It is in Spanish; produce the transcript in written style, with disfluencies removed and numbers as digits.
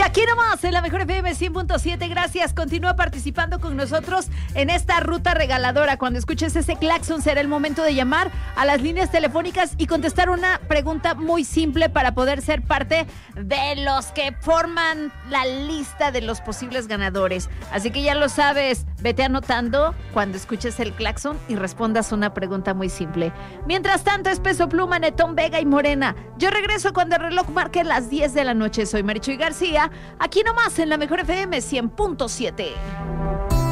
aquí nomás en la Mejor FM 100.7, gracias. Continúa participando con nosotros en esta ruta regaladora. Cuando escuches ese claxon será el momento de llamar a las líneas telefónicas y contestar una pregunta muy simple para poder ser parte de los que forman la lista de los posibles ganadores. Así que ya lo sabes, vete anotando cuando escuches el claxon y respondas una pregunta muy simple. Mientras tanto, es Peso Pluma, Netón, Vega y Morena. Yo regreso cuando el reloj marque las 10 de la noche. Soy Marichuy García, aquí nomás en la Mejor FM 100.7.